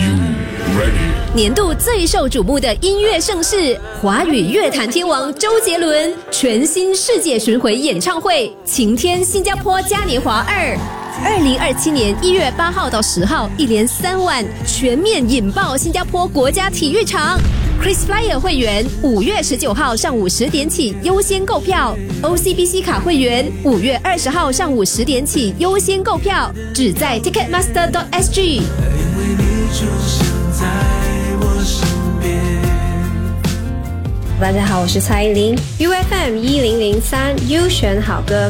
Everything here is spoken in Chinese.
年度最受瞩目的音乐盛事，华语乐坛天王周杰伦全新世界巡回演唱会，晴天新加坡嘉年华2，2027年1月8号到10号，一连3晚全面引爆新加坡国家体育场。KrisFlyer 会员5月19号上午10点起优先购票 ，OCBC 卡会员5月20号上午10点起优先购票，只在 Ticketmaster.sg。 大家好，我是蔡依林 ，UFM 1003优选好歌